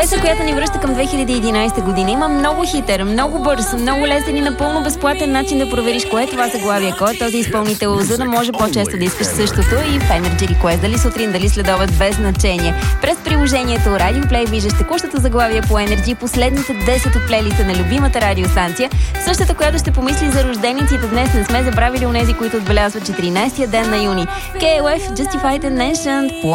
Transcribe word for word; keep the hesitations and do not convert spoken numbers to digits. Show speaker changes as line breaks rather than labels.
Песен, която ни връща към две хиляди и единадесета година. Има много хитър, много бърз, много лесен и напълно безплатен начин да провериш кое е това заглавие, кой е този изпълнител, за да може по-често да искаш същото и в Energy Request. Дали сутрин, дали следобед, без значение. През приложението Radio Play виждаш текущото заглавие по Energy, последните десет от плейлиста на любимата радиостанция, същата, която ще помисли за рождениците днес. Не сме забравили онези, които отбелязват четиринадесетия ден на юни. кей ел еф, Justified and Mentioned.